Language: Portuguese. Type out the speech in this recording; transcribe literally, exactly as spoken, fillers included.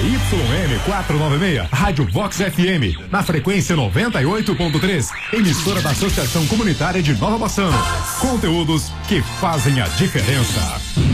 Y N quatrocentos e noventa e seis, Rádio Vox F M, na frequência noventa e oito ponto três, emissora da Associação Comunitária de Nova Bassano. Conteúdos que fazem a diferença.